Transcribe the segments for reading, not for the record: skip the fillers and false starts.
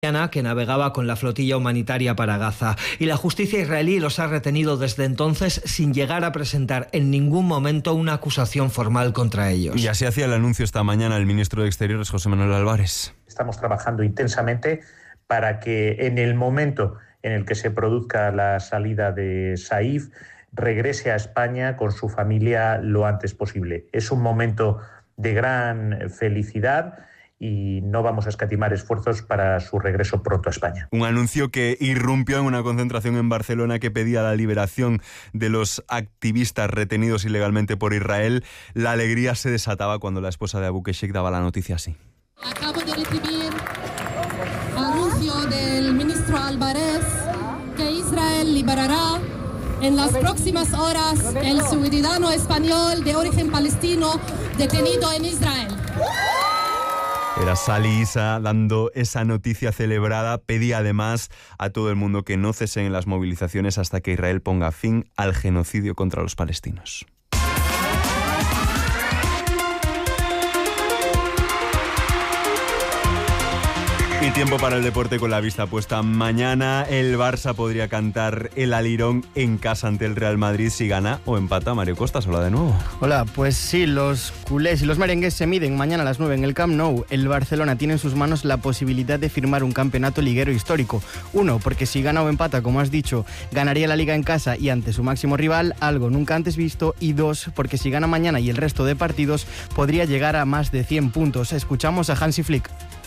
que navegaba con la flotilla humanitaria para Gaza, y la justicia israelí los ha retenido desde entonces sin llegar a presentar en ningún momento una acusación formal contra ellos. Y así hacía el anuncio esta mañana el ministro de Exteriores, José Manuel Álvarez. Estamos trabajando intensamente para que en el momento en el que se produzca la salida de Saif, regrese a España con su familia lo antes posible. Es un momento de gran felicidad y no vamos a escatimar esfuerzos para su regreso pronto a España. Un anuncio que irrumpió en una concentración en Barcelona que pedía la liberación de los activistas retenidos ilegalmente por Israel. La alegría se desataba cuando la esposa de Abu Keshek daba la noticia así. Acabo de recibir anuncio del ministro Álvarez que Israel liberará en las próximas horas el ciudadano español de origen palestino detenido en Israel. Era Sali Issa dando esa noticia celebrada. Pedía además a todo el mundo que no cesen las movilizaciones hasta que Israel ponga fin al genocidio contra los palestinos. Y tiempo para el deporte con la vista puesta. Mañana el Barça podría cantar el alirón en casa ante el Real Madrid si gana o empata. Mario Costas, hola de nuevo. Hola, pues sí, los culés y los merengues se miden mañana a las 9 en el Camp Nou. El Barcelona tiene en sus manos la posibilidad de firmar un campeonato liguero histórico. Uno, porque si gana o empata, como has dicho, ganaría la Liga en casa y ante su máximo rival, algo nunca antes visto. Y dos, porque si gana mañana y el resto de partidos, podría llegar a más de 100 puntos. Escuchamos a Hansi Flick.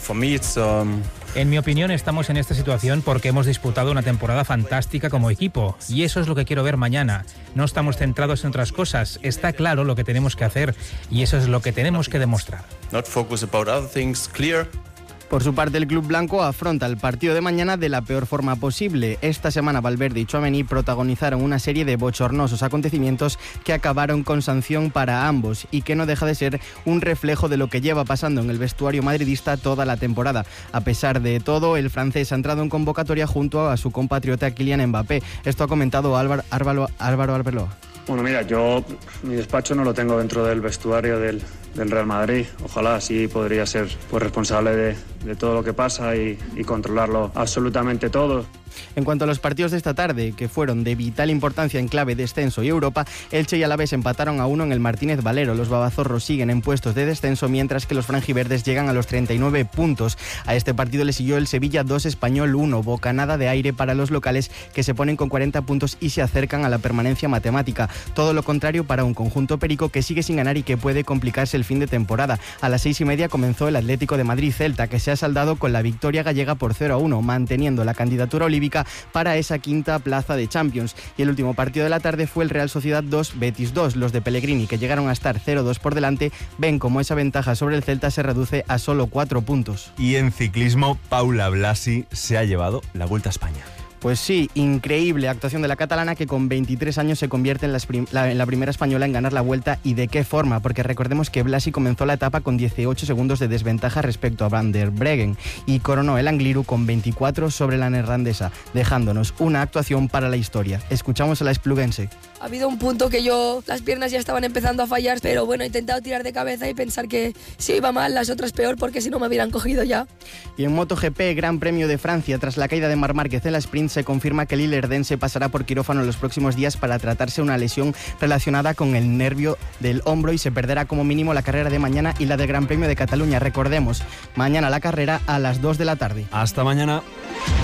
En mi opinión, estamos en esta situación porque hemos disputado una temporada fantástica como equipo y eso es lo que quiero ver mañana. No estamos centrados en otras cosas, está claro lo que tenemos que hacer y eso es lo que tenemos que demostrar. Not focus about other things, clear. Por su parte, el club blanco afronta el partido de mañana de la peor forma posible. Esta semana Valverde y Tchouaméni protagonizaron una serie de bochornosos acontecimientos que acabaron con sanción para ambos y que no deja de ser un reflejo de lo que lleva pasando en el vestuario madridista toda la temporada. A pesar de todo, el francés ha entrado en convocatoria junto a su compatriota Kylian Mbappé. Esto ha comentado Álvaro Arbeloa. Bueno, mira, yo mi despacho no lo tengo dentro del vestuario del Real Madrid. Ojalá así podría ser responsable de todo lo que pasa y controlarlo absolutamente todo. En cuanto a los partidos de esta tarde, que fueron de vital importancia en clave descenso y Europa, Elche y Alavés empataron a 1 en el Martínez Valero. Los babazorros siguen en puestos de descenso, mientras que los franjiverdes llegan a los 39 puntos. A este partido le siguió el Sevilla 2, Español 1, bocanada de aire para los locales, que se ponen con 40 puntos y se acercan a la permanencia matemática. Todo lo contrario para un conjunto perico que sigue sin ganar y que puede complicarse el fin de temporada. A las 6:30 comenzó el Atlético de Madrid-Celta, que se ha saldado con la victoria gallega por 0-1, manteniendo la candidatura olímpica para esa quinta plaza de Champions. Y el último partido de la tarde fue el Real Sociedad 2, Betis 2. Los de Pellegrini, que llegaron a estar 0-2 por delante, ven como esa ventaja sobre el Celta se reduce a solo 4 puntos. Y en ciclismo, Paula Blasi se ha llevado la Vuelta a España. Pues sí, increíble actuación de la catalana, que con 23 años se convierte en la primera española en ganar la Vuelta. ¿Y de qué forma? Porque recordemos que Blasi comenzó la etapa con 18 segundos de desventaja respecto a Van der Breggen y coronó el Angliru con 24 sobre la neerlandesa, dejándonos una actuación para la historia. Escuchamos a la espluguense. Ha habido un punto que las piernas ya estaban empezando a fallar, pero bueno, he intentado tirar de cabeza y pensar que si iba mal, las otras peor, porque si no me hubieran cogido ya. Y en MotoGP, Gran Premio de Francia, tras la caída de Marc Márquez en la sprint, se confirma que Lil Erdense pasará por quirófano en los próximos días para tratarse una lesión relacionada con el nervio del hombro y se perderá como mínimo la carrera de mañana y la del Gran Premio de Cataluña. Recordemos, mañana la carrera a las 2 de la tarde. Hasta mañana.